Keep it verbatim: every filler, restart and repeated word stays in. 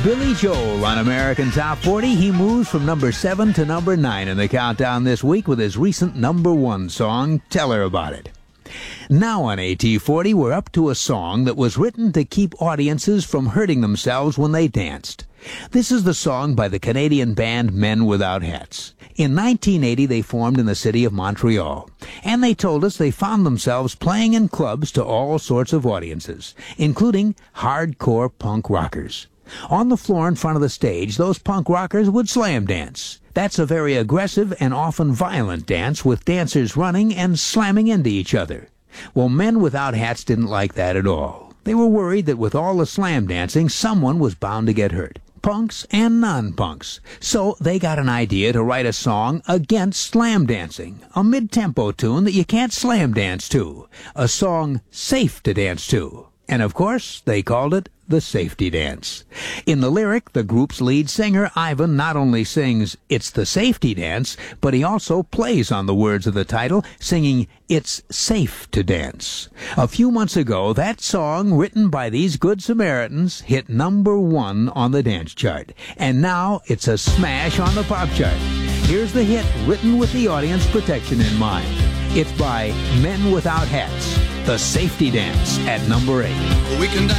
Billy Joel on American Top forty. He moves from number seven to number nine in the countdown this week with his recent number one song, Tell Her About It. Now on A T forty, we're up to a song that was written to keep audiences from hurting themselves when they danced. This is the song by the Canadian band Men Without Hats. In nineteen eighty, they formed in the city of Montreal, and they told us they found themselves playing in clubs to all sorts of audiences, including hardcore punk rockers. On the floor in front of the stage, those punk rockers would slam dance. That's a very aggressive and often violent dance with dancers running and slamming into each other. Well, Men Without Hats didn't like that at all. They were worried that with all the slam dancing, someone was bound to get hurt. Punks and non-punks. So they got an idea to write a song against slam dancing, a mid-tempo tune that you can't slam dance to, a song safe to dance to. And of course, they called it the Safety Dance. In the lyric, the group's lead singer, Ivan, not only sings It's the Safety Dance, but he also plays on the words of the title, singing It's Safe to Dance. A few months ago, that song, written by these good Samaritans, hit number one on the dance chart. And now it's a smash on the pop chart. Here's the hit written with the audience protection in mind. It's by Men Without Hats, The Safety Dance, at number eight. We can